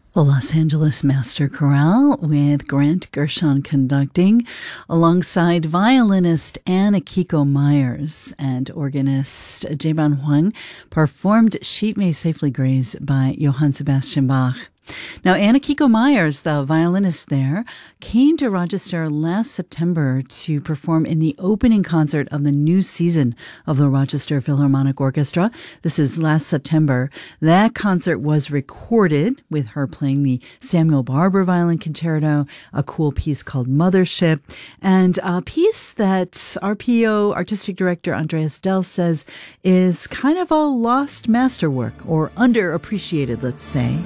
The Los Angeles Master Chorale with Grant Gershon conducting, alongside violinist Anne Akiko Myers and organist Jaeban Hwang, performed Sheep May Safely Graze by Johann Sebastian Bach. Now, Anne Akiko Myers, the violinist there, came to Rochester last September to perform in the opening concert of the new season of the Rochester Philharmonic Orchestra. This is last September. That concert was recorded with her playing the Samuel Barber Violin Concerto, a cool piece called Mothership, and a piece that RPO Artistic Director Andreas Dell says is kind of a lost masterwork, or underappreciated, let's say.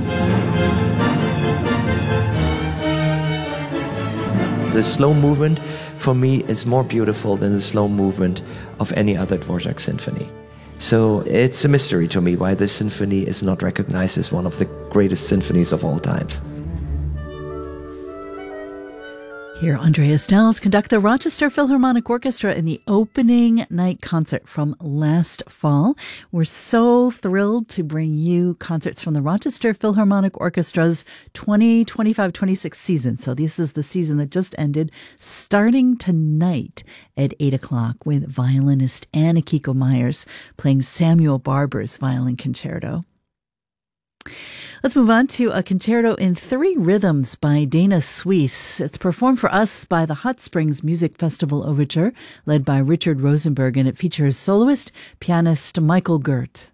The slow movement, for me, is more beautiful than the slow movement of any other Dvorak symphony. So it's a mystery to me why this symphony is not recognized as one of the greatest symphonies of all times. Here, Andreas Dell conduct the Rochester Philharmonic Orchestra in the opening night concert from last fall. We're so thrilled to bring you concerts from the Rochester Philharmonic Orchestra's 2025-26 season. So this is the season that just ended, starting tonight at 8 o'clock with violinist Anne Akiko Myers playing Samuel Barber's Violin Concerto. Let's move on to a concerto in 3 rhythms by Dana Suisse. It's performed for us by the Hot Springs Music Festival Overture, led by Richard Rosenberg, and it features soloist, pianist Michael Gert.